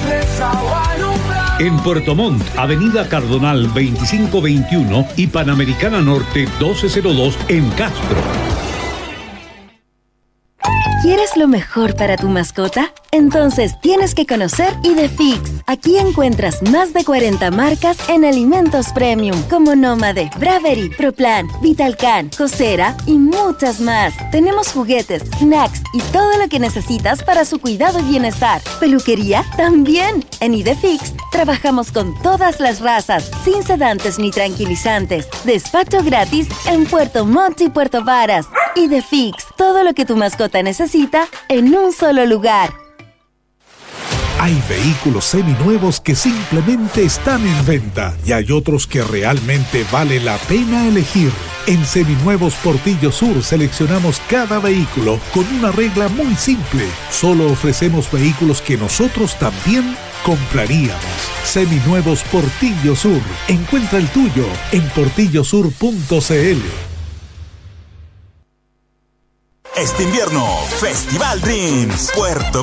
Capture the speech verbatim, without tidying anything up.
En Puerto Montt, Avenida Cardonal veinticinco veintiuno y Panamericana Norte doce cero dos en Castro. ¿Quieres lo mejor para tu mascota? Entonces tienes que conocer Idefix. Aquí encuentras más de cuarenta marcas en alimentos premium como Nómade, Bravery, Proplan, Vitalcan, Josera y muchas más. Tenemos juguetes, snacks y todo lo que necesitas para su cuidado y bienestar. ¿Peluquería? También. En Idefix trabajamos con todas las razas, sin sedantes ni tranquilizantes. Despacho gratis en Puerto Montt y Puerto Varas. Idefix, todo lo que tu mascota necesita en un solo lugar. Hay vehículos seminuevos que simplemente están en venta y hay otros que realmente vale la pena elegir. En Seminuevos Portillo Sur seleccionamos cada vehículo con una regla muy simple. Solo ofrecemos vehículos que nosotros también compraríamos. Seminuevos Portillo Sur. Encuentra el tuyo en portillo sur punto c l. Este invierno, Festival Dreams, Puerto